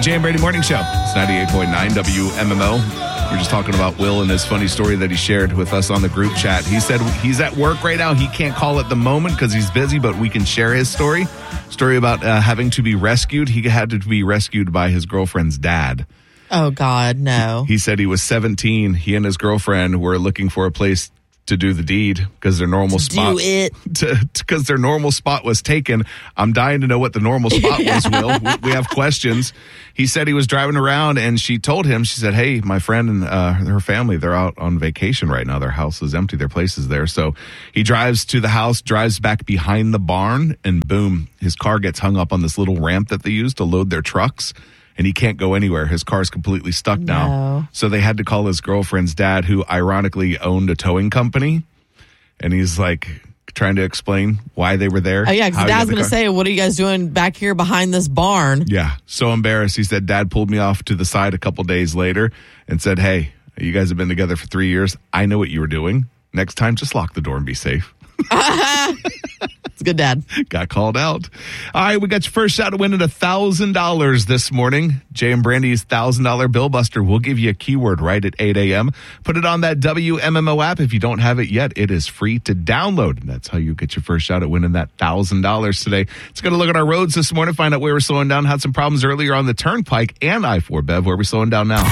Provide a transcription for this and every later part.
Jay and Brady Morning Show. It's 98.9 WMMO. We're just talking about Will and his funny story that he shared with us on the group chat. He said he's at work right now. He can't call at the moment because he's busy, but we can share his story. Story about having to be rescued. He had to be rescued by his girlfriend's dad. Oh, God, no. He said he was 17. He and his girlfriend were looking for a place to do the deed because their normal spot because their normal spot was taken. I'm dying to know what the normal spot was, Will. We have questions. He said he was driving around and she told him, she said, hey, my friend and her family, they're out on vacation right now. Their house is empty. Their place is there. So he drives to the house, drives back behind the barn, and boom, his car gets hung up on this little ramp that they use to load their trucks. And he can't go anywhere. His car's completely stuck now. So they had to call his girlfriend's dad, who ironically owned a towing company. And he's like trying to explain why they were there. Oh, yeah, because Dad's going to say, what are you guys doing back here behind this barn? Yeah, so embarrassed. He said, Dad pulled me off to the side a couple days later and said, hey, you guys have been together for 3 years. I know what you were doing. Next time, just lock the door and be safe. It's good, Dad. Got called out. All right, we got your first shot at winning $1,000 this morning. Jay and Brandy's $1,000 Bill Buster. We'll give you a keyword right at 8 a.m. Put it on that WMMO app. If you don't have it yet, it is free to download. And that's how you get your first shot at winning that $1,000 today. Let's go to look at our roads this morning, find out where we're slowing down. Had some problems earlier on the Turnpike and I-4 Bev. Where are we slowing down now?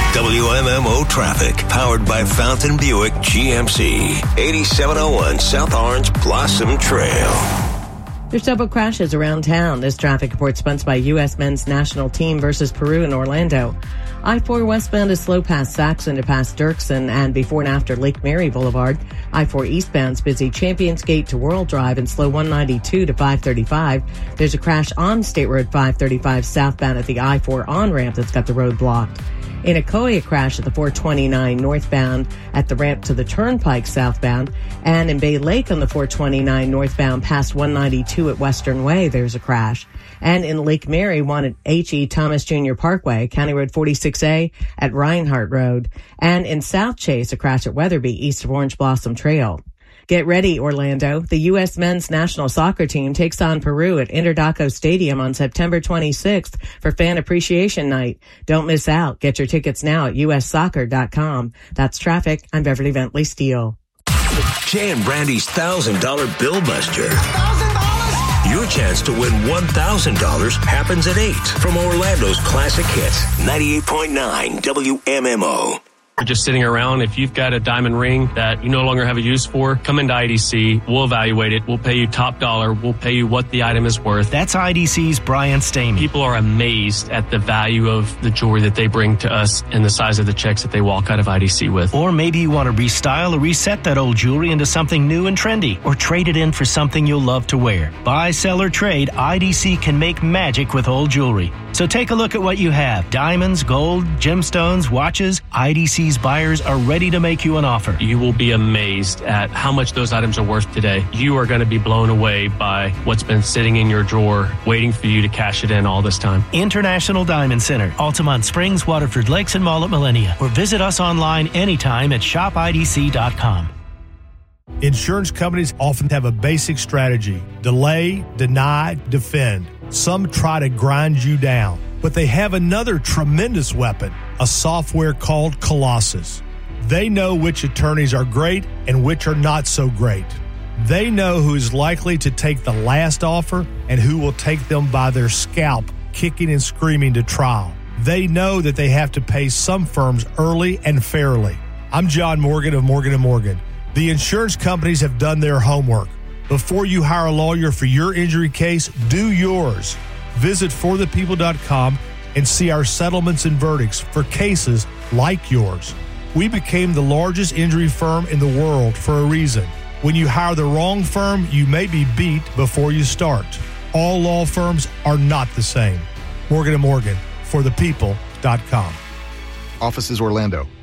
WMMO traffic, powered by Fountain Buick GMC, 8701 South Orange Blossom Trail. There's several crashes around town. This traffic report sponsored by U.S. men's national team versus Peru in Orlando. I-4 westbound is slow past Saxon to past Dirksen and before and after Lake Mary Boulevard. I-4 eastbound's busy Champions Gate to World Drive and slow 192 to 535. There's a crash on State Road 535 southbound at the I-4 on-ramp that's got the road blocked. In Ecoya, crash at the 429 northbound at the ramp to the Turnpike southbound. And in Bay Lake on the 429 northbound past 192 at Western Way, there's a crash. And in Lake Mary, one at H.E. Thomas Jr. Parkway, County Road 46A at Reinhardt Road. And in South Chase, a crash at Weatherby, east of Orange Blossom Trail. Get ready, Orlando. The U.S. men's national soccer team takes on Peru at Interdaco Stadium on September 26th for Fan Appreciation Night. Don't miss out. Get your tickets now at ussoccer.com. That's traffic. I'm Beverly Bentley Steele. Jay and Brandy's $1,000 Bill Buster. Your chance to win $1,000 happens at 8 from Orlando's Classic Hits, 98.9 WMMO. You're just sitting around. If you've got a diamond ring that you no longer have a use for, come into IDC. We'll evaluate it. We'll pay you top dollar. We'll pay you what the item is worth. That's IDC's Brian Stamey. People are amazed at the value of the jewelry that they bring to us and the size of the checks that they walk out of IDC with. Or maybe you want to restyle or reset that old jewelry into something new and trendy, or trade it in for something you'll love to wear. Buy, sell, or trade, IDC can make magic with old jewelry. So take a look at what you have. Diamonds, gold, gemstones, watches. IDC's buyers are ready to make you an offer. You will be amazed at how much those items are worth today. You are going to be blown away by what's been sitting in your drawer, waiting for you to cash it in all this time. International Diamond Center, Altamont Springs, Waterford Lakes, and Mall at Millennia. Or visit us online anytime at shopidc.com. Insurance companies often have a basic strategy: delay, deny, defend. Some try to grind you down, but they have another tremendous weapon, a software called Colossus. They know which attorneys are great and which are not so great. They know who is likely to take the last offer and who will take them by their scalp, kicking and screaming to trial. They know that they have to pay some firms early and fairly. I'm John Morgan of Morgan & Morgan. The insurance companies have done their homework. Before you hire a lawyer for your injury case, do yours. Visit forthepeople.com and see our settlements and verdicts for cases like yours. We became the largest injury firm in the world for a reason. When you hire the wrong firm, you may be beat before you start. All law firms are not the same. Morgan & Morgan, forthepeople.com. Offices Orlando.